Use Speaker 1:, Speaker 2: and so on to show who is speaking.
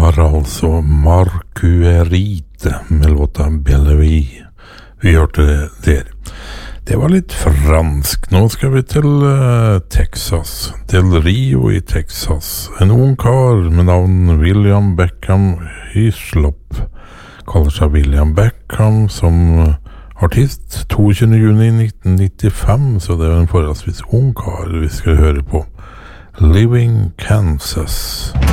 Speaker 1: var altså Marguerite med låta Bellevue. Vi hørte det der. Det var litt fransk. Nå skal vi til Texas, til Rio i Texas. En ung kar med navn William Beckham Hislop kaller seg William Beckham som artist. 22. juni 1995, så det er en forholdsvis ung kar vi skal høre på. Living Kansas.